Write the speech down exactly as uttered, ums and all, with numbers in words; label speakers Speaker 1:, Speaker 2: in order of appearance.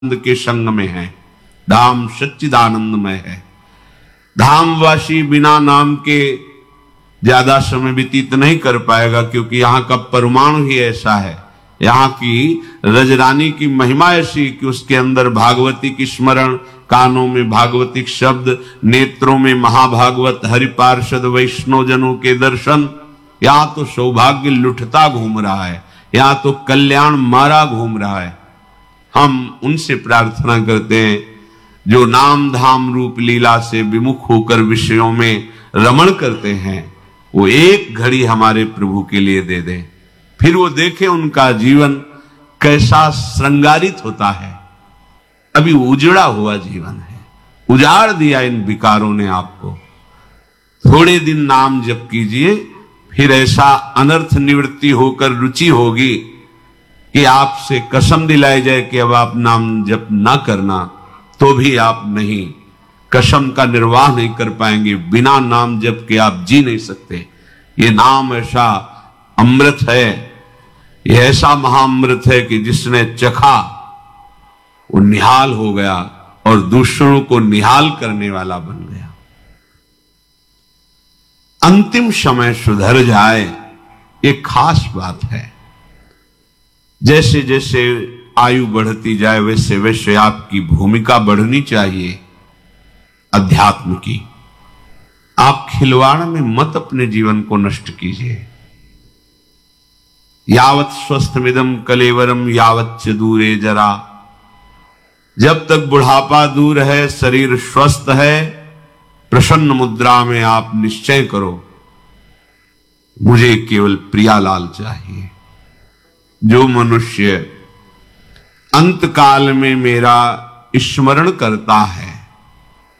Speaker 1: के संग में है। धाम सच्चिदानंदमय है। धामवासी बिना नाम के ज्यादा समय व्यतीत नहीं कर पाएगा, क्योंकि यहाँ का परमाणु ही ऐसा है। यहाँ की रजरानी की महिमा ऐसी कि उसके अंदर भागवती की स्मरण, कानों में भागवतिक शब्द, नेत्रों में महाभागवत, हरिपार्षद वैष्णव जनों के दर्शन। यहाँ तो सौभाग्य लुटता घूम रहा है, यहाँ तो कल्याण मारा घूम रहा है। हम उनसे प्रार्थना करते हैं जो नाम धाम रूप लीला से विमुख होकर विषयों में रमण करते हैं, वो एक घड़ी हमारे प्रभु के लिए दे दें, फिर वो देखें उनका जीवन कैसा श्रृंगारित होता है। अभी उजड़ा हुआ जीवन है, उजाड़ दिया इन विकारों ने आपको। थोड़े दिन नाम जप कीजिए, फिर ऐसा अनर्थ निवृत्ति होकर रुचि होगी कि आपसे कसम दिलाई जाए कि अब आप नाम जप ना करना, तो भी आप नहीं, कसम का निर्वाह नहीं कर पाएंगे। बिना नाम जप के आप जी नहीं सकते। ये नाम ऐसा अमृत है, ये ऐसा महाअमृत है कि जिसने चखा वो निहाल हो गया और दूसरों को निहाल करने वाला बन गया। अंतिम समय सुधर जाए, ये खास बात है। जैसे जैसे आयु बढ़ती जाए वैसे वैसे आपकी भूमिका बढ़नी चाहिए अध्यात्म की। आप खिलवाड़ में मत अपने जीवन को नष्ट कीजिए। यावत स्वस्थमिदम कलेवरम यावत च दूरे जरा। जब तक बुढ़ापा दूर है, शरीर स्वस्थ है, प्रसन्न मुद्रा में आप निश्चय करो, मुझे केवल प्रियालाल चाहिए। जो मनुष्य अंत काल में मेरा स्मरण करता है